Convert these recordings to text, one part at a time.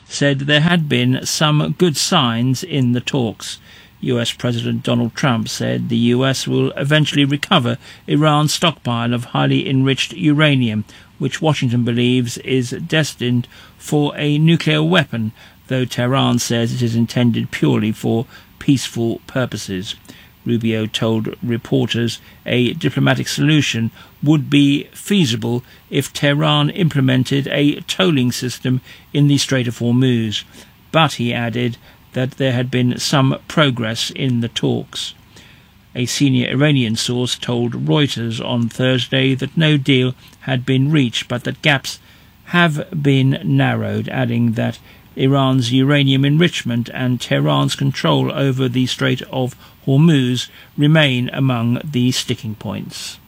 said there had been some good signs in the talks. US President Donald Trump said the US will eventually recover Iran's stockpile of highly enriched uranium, which Washington believes is destined for a nuclear weapon, though Tehran says it is intended purely for peaceful purposes. Rubio told reporters a diplomatic solution would be feasible if Tehran implemented a tolling system in the Strait of Hormuz, but he added that there had been some progress in the talks. A senior Iranian source told Reuters on Thursday that no deal had been reached, but that gaps have been narrowed, adding that Iran's uranium enrichment and Tehran's control over the Strait of Hormuz remain among the sticking points.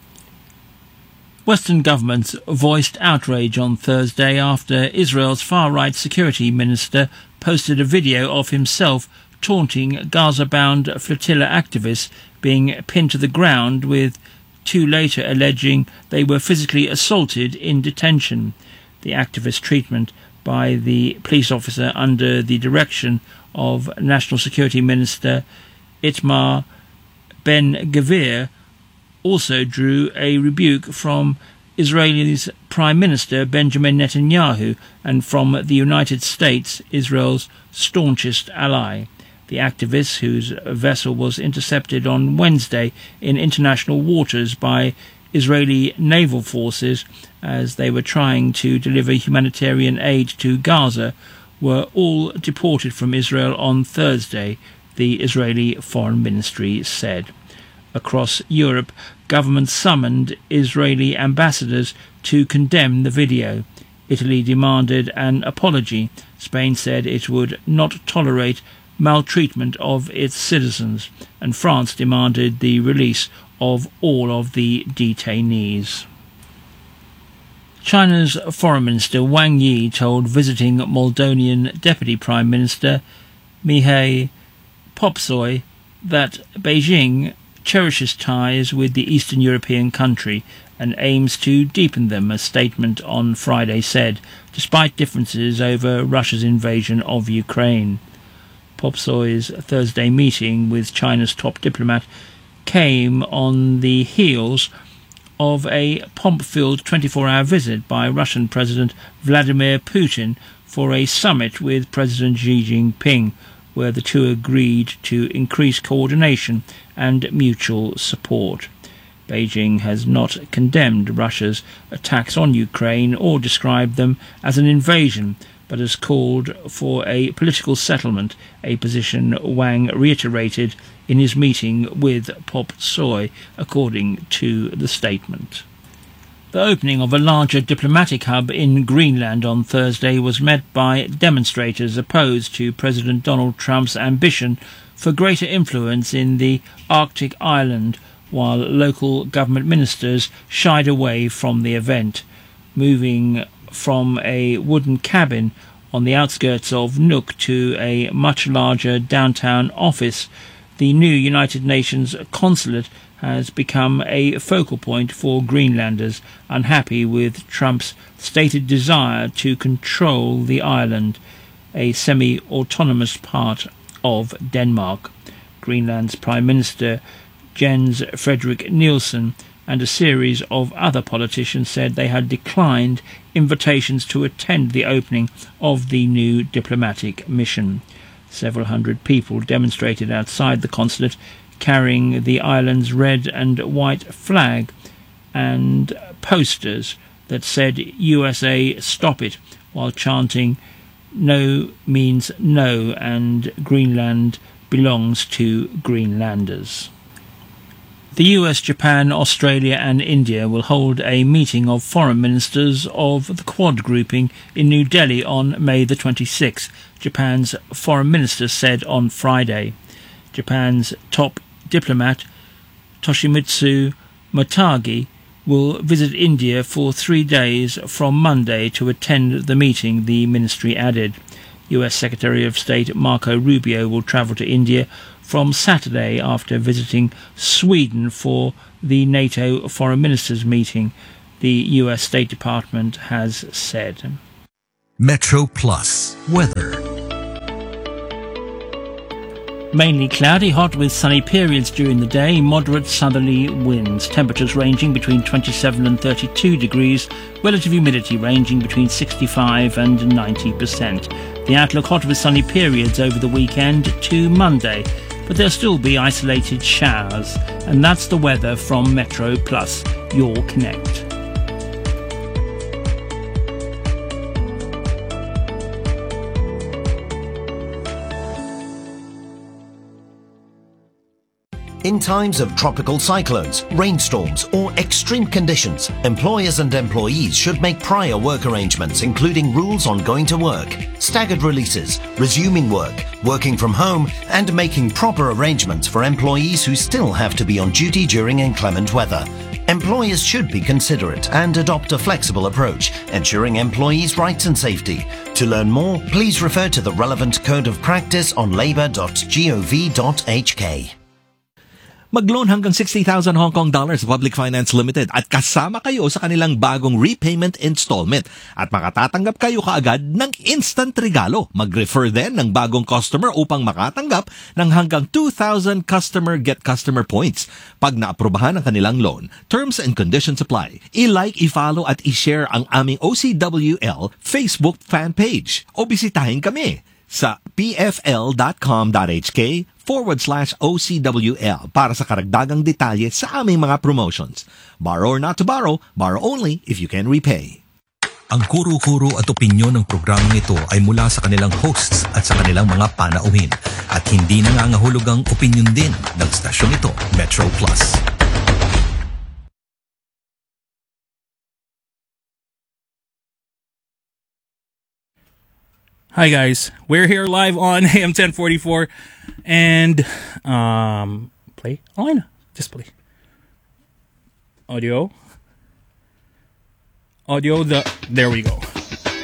Western governments voiced outrage on Thursday after Israel's far-right security minister posted a video of himself taunting Gaza-bound flotilla activists being pinned to the ground, with two later alleging they were physically assaulted in detention. The activist treatment by the police officer under the direction of National Security Minister Itamar Ben-Gvir also drew a rebuke from Israel's Prime Minister Benjamin Netanyahu and from the United States, Israel's staunchest ally. The activist, whose vessel was intercepted on Wednesday in international waters by Israeli naval forces as they were trying to deliver humanitarian aid to Gaza, were all deported from Israel on Thursday, the Israeli Foreign Ministry said. Across Europe, governments summoned Israeli ambassadors to condemn the video. Italy demanded an apology. Spain said it would not tolerate maltreatment of its citizens, and France demanded the release of all of the detainees. China's Foreign Minister Wang Yi told visiting Moldonian Deputy Prime Minister Mihai Popsoi that Beijing cherishes ties with the Eastern European country and aims to deepen them, a statement on Friday said, despite differences over Russia's invasion of Ukraine. Popsoi's Thursday meeting with China's top diplomat came on the heels of a pomp-filled 24-hour visit by Russian President Vladimir Putin for a summit with President Xi Jinping, where the two agreed to increase coordination and mutual support. Beijing has not condemned Russia's attacks on Ukraine or described them as an invasion, but has called for a political settlement, a position Wang reiterated in his meeting with Popsoi, according to the statement. The opening of a larger diplomatic hub in Greenland on Thursday was met by demonstrators opposed to President Donald Trump's ambition for greater influence in the Arctic island, while local government ministers shied away from the event. Moving from a wooden cabin on the outskirts of Nuuk to a much larger downtown office, the new United Nations consulate has become a focal point for Greenlanders unhappy with Trump's stated desire to control the island, a semi-autonomous part of Denmark. Greenland's Prime Minister Jens Frederik Nielsen and a series of other politicians said they had declined invitations to attend the opening of the new diplomatic mission. Several hundred people demonstrated outside the consulate carrying the island's red and white flag and posters that said USA Stop It, while chanting No means no and Greenland belongs to Greenlanders. The US, Japan, Australia and India will hold a meeting of foreign ministers of the Quad grouping in New Delhi on May the 26th, Japan's foreign minister said on Friday. Japan's top diplomat Toshimitsu Motegi will visit India for 3 days from Monday to attend the meeting, the ministry added. US Secretary of State Marco Rubio will travel to India from Saturday after visiting Sweden for the NATO Foreign Ministers meeting, the US State Department has said. Metro Plus weather. Mainly cloudy, hot with sunny periods during the day, moderate southerly winds, temperatures ranging between 27 and 32 degrees, relative humidity ranging between 65 and 90%. The outlook hot with sunny periods over the weekend to Monday, but there'll still be isolated showers. And that's the weather from Metro Plus, your Connect. In times of tropical cyclones, rainstorms, or extreme conditions, employers and employees should make prior work arrangements, including rules on going to work, staggered releases, resuming work, working from home, and making proper arrangements for employees who still have to be on duty during inclement weather. Employers should be considerate and adopt a flexible approach, ensuring employees' rights and safety. To learn more, please refer to the relevant code of practice on labour.gov.hk. Mag-loan hanggang 60,000 Hong Kong dollars Public Finance Limited at kasama kayo sa kanilang bagong repayment installment at makatatanggap kayo kaagad ng instant regalo. Mag-refer din ng bagong customer upang makatanggap ng hanggang 2,000 customer get customer points. Pag naaprubahan ang kanilang loan, terms and conditions apply. I-like, i-follow at i-share ang aming OCWL Facebook fan page o bisitahin kami sa pfl.com.hk/OCWL para sa karagdagang detalye sa aming mga promotions. Borrow or not to borrow, borrow only if you can repay. Ang kuro-kuro at opinyon ng programang ito ay mula sa kanilang hosts at sa kanilang mga panauhin at hindi nangangahulog ang opinyon din ng stasyong ito, Metro Plus. Hi guys, we're here live on AM 1044 and play. Oh, I know. Just play. Audio. There we go.